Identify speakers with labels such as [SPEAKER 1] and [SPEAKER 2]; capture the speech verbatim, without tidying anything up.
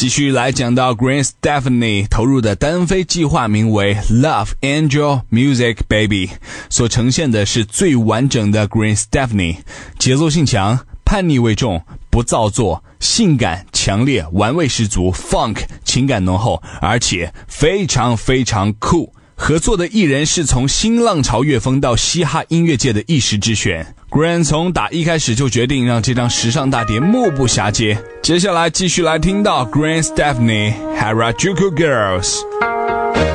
[SPEAKER 1] 继续来讲到 Gwen Stefani 投入的单飞计划名为 Love Angel Music Baby， 所呈现的是最完整的 Gwen Stefani， 节奏性强，叛逆味重，不造作，性感强烈，玩味十足， funk 情感浓厚，而且非常非常酷。合作的艺人是从新浪潮乐风到嘻哈音乐界的一时之选。Gwen 从打一开始就决定让这张时尚大碟目不暇接。接下来继续来听到 Gwen Stefani Harajuku Girls。